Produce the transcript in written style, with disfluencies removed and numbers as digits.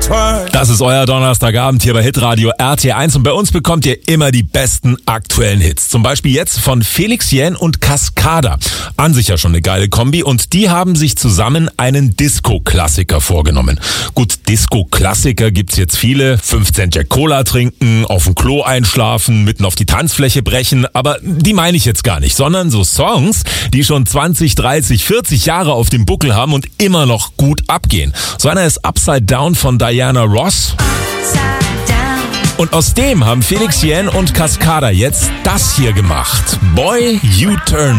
Das ist euer Donnerstagabend hier bei Hitradio RT1 und bei uns bekommt ihr immer die besten aktuellen Hits. Zum Beispiel jetzt von Felix Jähn und Cascada. An sich ja schon eine geile Kombi und die haben sich zusammen einen Disco-Klassiker vorgenommen. Gut, Disco-Klassiker gibt's jetzt viele. 5 Cent Jack Cola trinken, auf dem Klo einschlafen, mitten auf die Tanzfläche brechen. Aber die meine ich jetzt gar nicht, sondern so Songs, die schon 20, 30, 40 Jahre auf dem Buckel haben und immer noch gut abgehen. So einer ist Upside Down von Diana Ross. Und aus dem haben Felix Jähn und Cascada jetzt das hier gemacht. Boy, You Turn